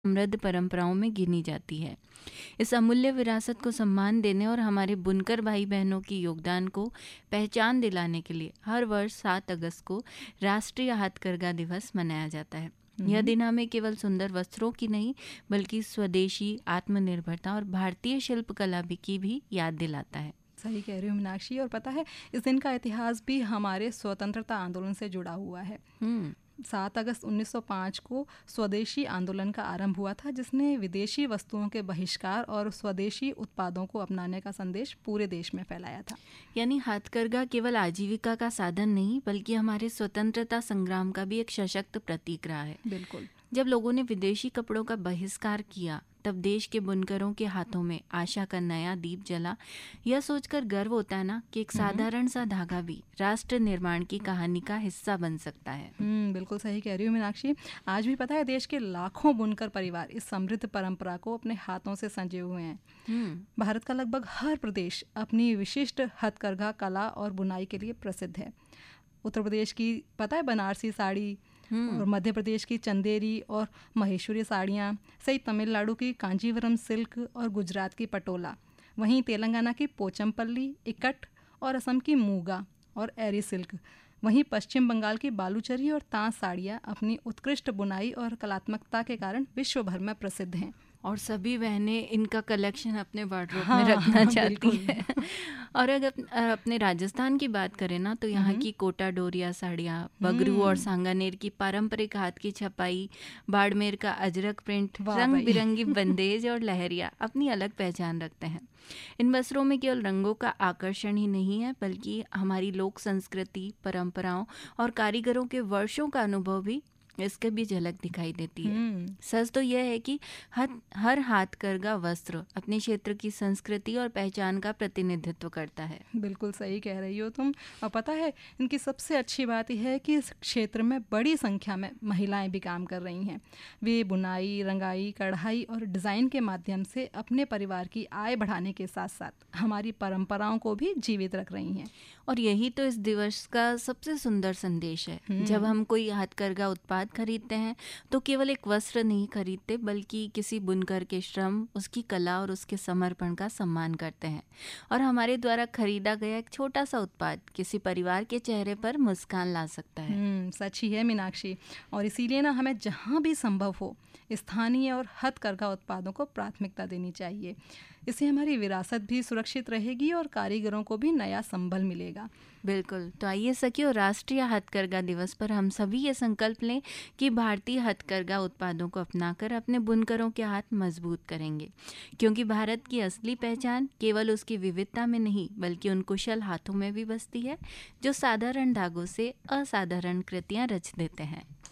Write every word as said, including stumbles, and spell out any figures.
समृद्ध परंपराओं में गिनी जाती है। इस अमूल्य विरासत को सम्मान देने और हमारे बुनकर भाई बहनों की योगदान को पहचान दिलाने के लिए हर वर्ष सात अगस्त को राष्ट्रीय हाथकरघा दिवस मनाया जाता है। यह दिन हमें केवल सुंदर वस्त्रों की नहीं बल्कि स्वदेशी आत्मनिर्भरता और भारतीय शिल्पकला भी की भी याद दिलाता है। सही कह रही हो मीनाक्षी। और पता है, इस दिन का इतिहास भी हमारे स्वतंत्रता आंदोलन से जुड़ा हुआ है। सात अगस्त उन्नीस सौ पाँच को स्वदेशी आंदोलन का आरंभ हुआ था, जिसने विदेशी वस्तुओं के बहिष्कार और स्वदेशी उत्पादों को अपनाने का संदेश पूरे देश में फैलाया था। यानी हाथकरघा केवल आजीविका का साधन नहीं बल्कि हमारे स्वतंत्रता संग्राम का भी एक सशक्त प्रतीक रहा है। बिल्कुल। जब लोगों ने विदेशी कपड़ों का बहिष्कार किया तब देश के बुनकरों के हाथों में आशा का नया दीप जला। यह सोचकर गर्व होता है ना कि एक साधारण सा धागा भी राष्ट्र निर्माण की कहानी का हिस्सा बन सकता है। हम्म बिल्कुल सही कह रही हो मीनाक्षी। आज भी पता है, देश के लाखों बुनकर परिवार इस समृद्ध परंपरा को अपने हाथों से संजे हुए हैं। भारत का लगभग हर प्रदेश अपनी विशिष्ट हथकरघा कला और बुनाई के लिए प्रसिद्ध है। उत्तर प्रदेश की पता है बनारसी साड़ी, और मध्य प्रदेश की चंदेरी और महेश्वरी साड़ियाँ, सही तमिलनाडु की कांजीवरम सिल्क और गुजरात की पटोला, वहीं तेलंगाना की पोचमपल्ली, इकट और असम की मूगा और एरी सिल्क, वहीं पश्चिम बंगाल की बालूचरी और तांत साड़ियाँ अपनी उत्कृष्ट बुनाई और कलात्मकता के कारण विश्व भर में प्रसिद्ध हैं। और सभी बहनें इनका कलेक्शन अपने वार्डरोब हाँ, में रखना चाहती है। और अगर अपने राजस्थान की बात करें ना तो यहाँ की कोटा डोरिया साड़ियाँ, बगरू और सांगानेर की पारंपरिक हाथ की छपाई, बाड़मेर का अजरक प्रिंट, रंग बिरंगी बंदेज और लहरिया अपनी अलग पहचान रखते हैं। इन वस्त्रों में केवल रंगों का आकर्षण ही नहीं है बल्कि हमारी लोक संस्कृति, परंपराओं और कारीगरों के वर्षों का अनुभव भी इसके भी झलक दिखाई देती है। सच तो यह है कि हर हर हाथकरघा वस्त्र अपने क्षेत्र की संस्कृति और पहचान का प्रतिनिधित्व करता है। बिल्कुल सही कह रही हो तुम। और पता है, इनकी सबसे अच्छी बात यह है कि इस क्षेत्र में बड़ी संख्या में महिलाएं भी काम कर रही हैं। वे बुनाई, रंगाई, कढ़ाई और डिज़ाइन के माध्यम से अपने परिवार की आय बढ़ाने के साथ साथ हमारी परंपराओं को भी जीवित रख रही हैं। और यही तो इस दिवस का सबसे सुंदर संदेश है। जब हम कोई हाथकरघा उत्पाद खरीदते हैं तो केवल एक वस्त्र नहीं खरीदते बल्कि किसी बुनकर के श्रम, उसकी कला और उसके समर्पण का सम्मान करते हैं। और हमारे द्वारा खरीदा गया एक छोटा सा उत्पाद किसी परिवार के चेहरे पर मुस्कान ला सकता है। सच ही है मीनाक्षी। और इसीलिए ना हमें जहाँ भी संभव हो स्थानीय और हथकरघा उत्पादों को प्राथमिकता देनी चाहिए। इससे हमारी विरासत भी सुरक्षित रहेगी और कारीगरों को भी नया संबल मिलेगा। बिल्कुल। तो आइए सखियों, राष्ट्रीय हथकरघा दिवस पर हम सभी ये संकल्प लें कि भारतीय हथकरघा उत्पादों को अपनाकर अपने बुनकरों के हाथ मजबूत करेंगे, क्योंकि भारत की असली पहचान केवल उसकी विविधता में नहीं बल्कि उन कुशल हाथों में भी बसती है जो साधारण धागों से असाधारण कृतियाँ रच देते हैं।